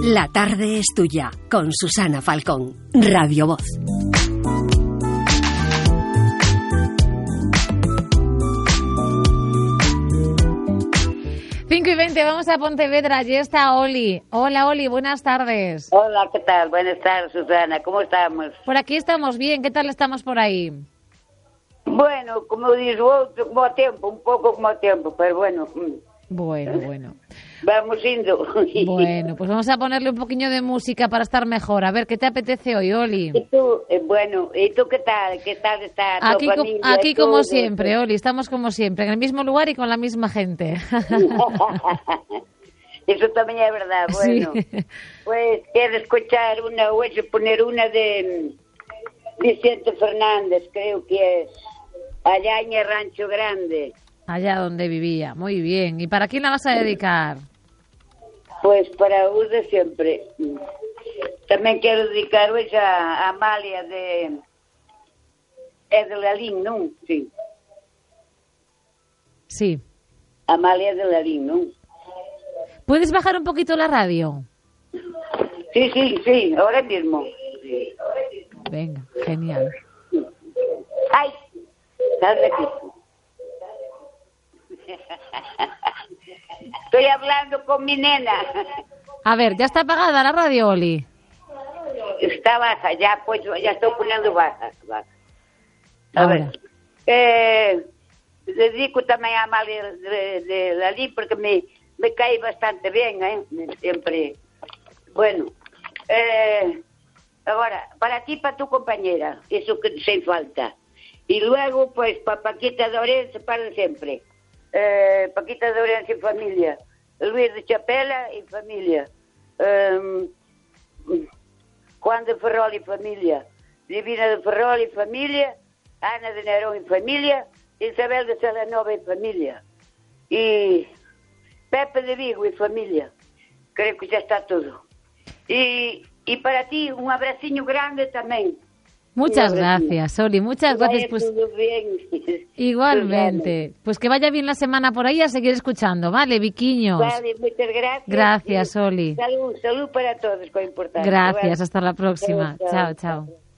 La tarde es tuya, con Susana Falcón, Radio Voz. Cinco y 20, vamos a Pontevedra, allí está Oli. Hola Oli, buenas tardes. Hola, ¿qué tal? Buenas tardes, Susana, ¿cómo estamos? Por aquí estamos bien, ¿qué tal estamos por ahí? Bueno, como diz o outro, como a tempo, un pouco como a tempo, pero bueno. Bueno. Vamos indo. Bueno, pues vamos a ponerle un poquillo de música para estar mejor. A ver, ¿qué te apetece hoy, Oli? ¿Y tú? Bueno, ¿y tú qué tal? ¿Qué tal está aquí, tu familia? Aquí como siempre, Oli, estamos como siempre, en el mismo lugar y con la misma gente. Eso también es verdad, bueno. Sí. Pues quiero escuchar poner una de Vicente Fernández, creo que es, allá en el Rancho Grande. Allá donde vivía, muy bien. ¿Y para quién la vas a dedicar? Pues para vos de siempre. También quiero dedicar hoy a Amalia de Lalín, ¿no? Sí. Sí. Amalia de Lalín, ¿no? ¿Puedes bajar un poquito la radio? Sí, ahora mismo. Venga, genial. ¡Ay! Sal de aquí. Estoy hablando con mi nena. A ver, ¿ya está apagada la radio, Oli? Está baja, ya estoy poniendo baja. A ver. Dedico también a Amalia de Lalí porque me cae bastante bien, siempre. Bueno, ahora, para ti, para tu compañera, eso que sin falta. Y luego, pues, para Paquita de Orense, para siempre. Paquita de Orense y familia. Luis de Chapela y familia. Juan de Ferrol y familia. Divina de Ferrol y familia. Ana de Nerón y familia. Isabel de Salanova y familia. Y Pepe de Vigo y familia. Creo que ya está todo. Y para ti, un abracinho grande también. Muchas gracias, Oli, muchas gracias. Pues todo bien. igualmente. Pues que vaya bien la semana por ahí a seguir escuchando, ¿vale, Viquiños? Vale, muchas gracias. Gracias, Oli. Salud para todos, que es importante. Gracias, vale. hasta la próxima. Chao.